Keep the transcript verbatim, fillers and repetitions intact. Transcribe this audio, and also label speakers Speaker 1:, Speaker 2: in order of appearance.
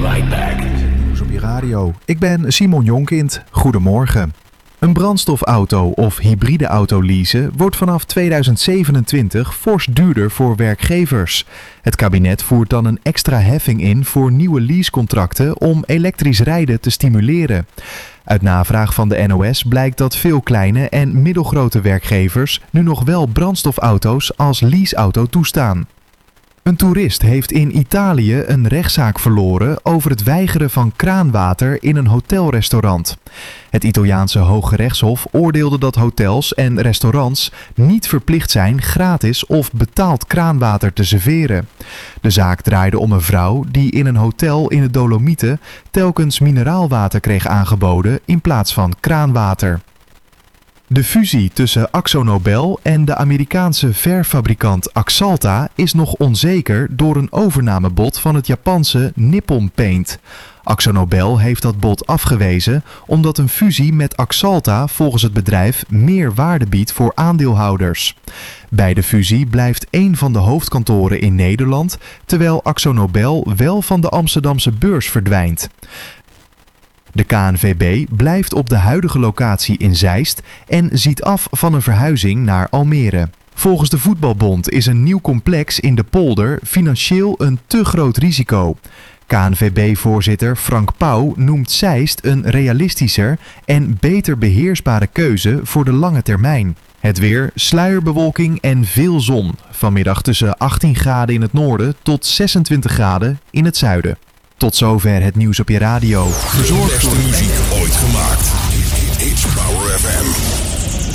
Speaker 1: right back.
Speaker 2: Nieuws op je radio. Ik ben Simon Jonkind. Goedemorgen. Een brandstofauto of hybride auto leasen wordt vanaf tweeduizend zevenentwintig fors duurder voor werkgevers. Het kabinet voert dan een extra heffing in voor nieuwe leasecontracten om elektrisch rijden te stimuleren. Uit navraag van de N O S blijkt dat veel kleine en middelgrote werkgevers nu nog wel brandstofauto's als leaseauto toestaan. Een toerist heeft in Italië een rechtszaak verloren over het weigeren van kraanwater in een hotelrestaurant. Het Italiaanse Hooggerechtshof oordeelde dat hotels en restaurants niet verplicht zijn gratis of betaald kraanwater te serveren. De zaak draaide om een vrouw die in een hotel in de Dolomieten telkens mineraalwater kreeg aangeboden in plaats van kraanwater. De fusie tussen AkzoNobel en de Amerikaanse verffabrikant Axalta is nog onzeker door een overnamebod van het Japanse Nippon Paint. AkzoNobel heeft dat bod afgewezen omdat een fusie met Axalta volgens het bedrijf meer waarde biedt voor aandeelhouders. Bij de fusie blijft één van de hoofdkantoren in Nederland, terwijl AkzoNobel wel van de Amsterdamse beurs verdwijnt. De K N V B blijft op de huidige locatie in Zeist en ziet af van een verhuizing naar Almere. Volgens de Voetbalbond is een nieuw complex in de polder financieel een te groot risico. K N V B-voorzitter Frank Pauw noemt Zeist een realistischer en beter beheersbare keuze voor de lange termijn. Het weer, sluierbewolking en veel zon. Vanmiddag tussen achttien graden in het noorden tot zesentwintig graden in het zuiden. Tot zover het nieuws op je radio.
Speaker 3: De beste muziek ooit gemaakt. It's Power F M.